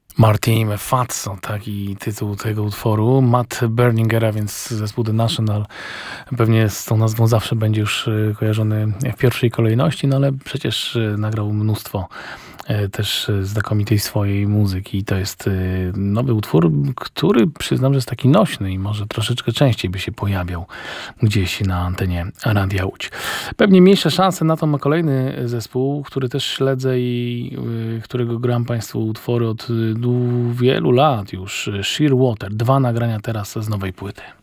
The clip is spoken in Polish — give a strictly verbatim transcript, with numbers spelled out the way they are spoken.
Martin Fatso, taki tytuł tego utworu. Matt Berningera, więc zespół The National pewnie z tą nazwą zawsze będzie już y, kojarzony w pierwszej kolejności, no ale przecież y, nagrał mnóstwo y, też y, znakomitej swojej muzyki. To jest y, nowy utwór, który przyznam, że jest taki nośny i może troszeczkę częściej by się pojawiał gdzieś na antenie Radia Łódź. Pewnie mniejsze szanse na to ma kolejny zespół, który też śledzę i y, którego gram Państwu utwory od y, du- wielu lat już. Sheer Water. Dwa nagrania teraz z nowej płyty.